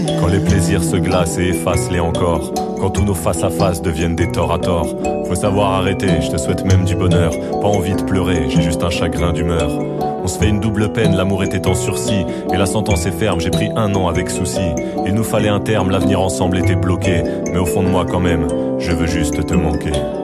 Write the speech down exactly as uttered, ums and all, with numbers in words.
Quand les plaisirs se glacent et effacent les encore, quand tous nos face à face deviennent des torts à tort, faut savoir arrêter, je te souhaite même du bonheur. Pas envie de pleurer, j'ai juste un chagrin d'humeur. On se fait une double peine, l'amour était en sursis, et la sentence est ferme, j'ai pris un an avec souci. Il nous fallait un terme, l'avenir ensemble était bloqué, mais au fond de moi quand même, je veux juste te manquer.